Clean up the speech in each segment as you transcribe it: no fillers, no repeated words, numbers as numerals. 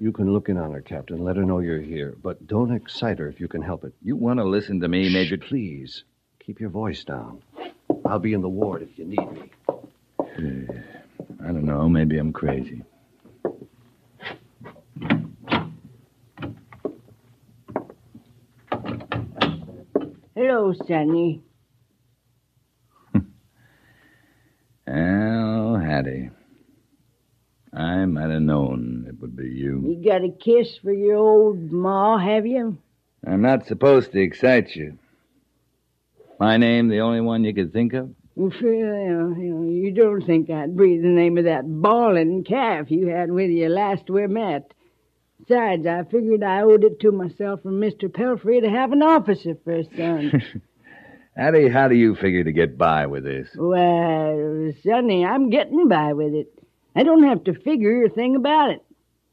You can look in on her, Captain. Let her know you're here. But don't excite her if you can help it. You want to listen to me, Major? Please. Keep your voice down. I'll be in the ward if you need me. I don't know. Maybe I'm crazy. Hello, Sonny. Well, Hattie, I might have known it would be you. You got a kiss for your old ma, have you? I'm not supposed to excite you. My name the only one you could think of? Well, you don't think I'd breathe the name of that bawling calf you had with you last we met. Besides, I figured I owed it to myself and Mr. Pelfrey to have an officer for a son. Hattie, how do you figure to get by with this? Well, Sonny, I'm getting by with it. I don't have to figure a thing about it.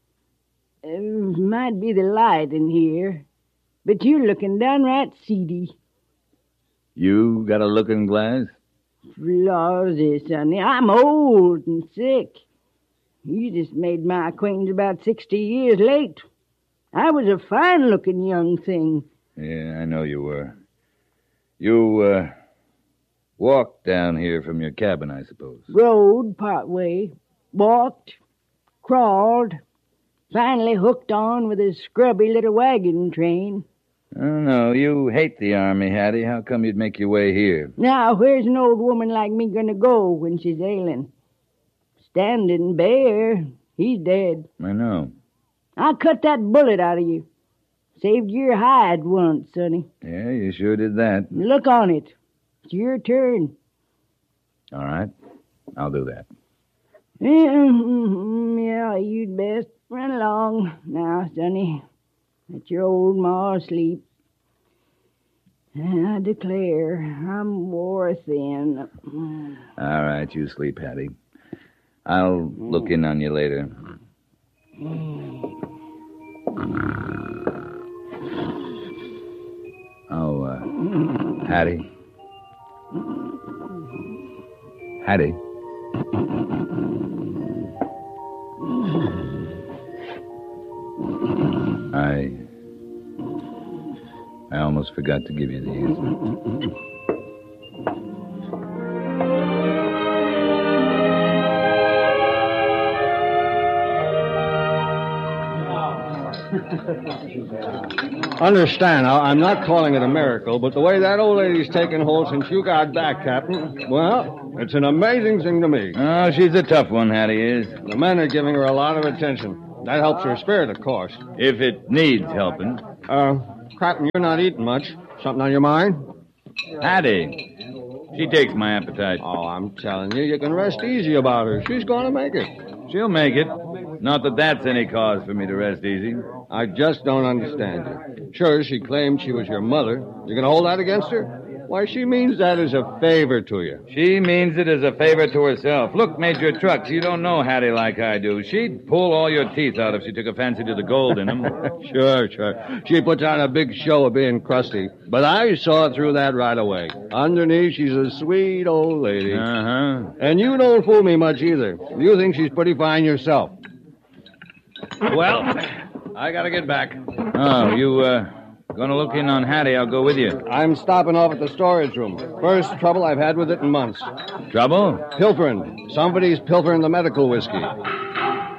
Might be the light in here, but you're looking downright seedy. You got a looking glass? Lawsy, Sonny, I'm old and sick. You just made my acquaintance about 60 years late. I was a fine-looking young thing. Yeah, I know you were. You, walked down here from your cabin, I suppose. Rode part way, walked, crawled, finally hooked on with a scrubby little wagon train. Oh, no, you hate the Army, Hattie. How come you'd make your way here? Now, where's an old woman like me gonna go when she's ailing? Standing Bear, he's dead. I know. I cut that bullet out of you. Saved your hide once, Sonny. Yeah, you sure did that. Look on it. It's your turn. All right. I'll do that. Yeah, you'd best run along now, Sonny. Let your old ma sleep. I declare, I'm wore thin. All right, you sleep, Hattie. I'll look in on you later. Oh, Hattie. Hattie. I almost forgot to give you these. Understand, I'm not calling it a miracle, but the way that old lady's taken hold since you got back, Captain, well, it's an amazing thing to me. Oh, she's a tough one, Hattie is. The men are giving her a lot of attention. That helps her spirit, of course. If it needs helping. Captain, you're not eating much. Something on your mind? Hattie. She takes my appetite. Oh, I'm telling you, you can rest easy about her. She's going to make it. She'll make it. Not that that's any cause for me to rest easy. I just don't understand you. Sure, she claimed she was your mother. You gonna hold that against her? Why, she means that as a favor to you. She means it as a favor to herself. Look, Major Trucks, you don't know Hattie like I do. She'd pull all your teeth out if she took a fancy to the gold in them. Sure. She puts on a big show of being crusty. But I saw through that right away. Underneath, she's a sweet old lady. Uh-huh. And you don't fool me much either. You think she's pretty fine yourself. Well, I gotta get back. Oh, you, gonna look in on Hattie? I'll go with you. I'm stopping off at the storage room. First trouble I've had with it in months. Trouble? Pilfering. Somebody's pilfering the medical whiskey.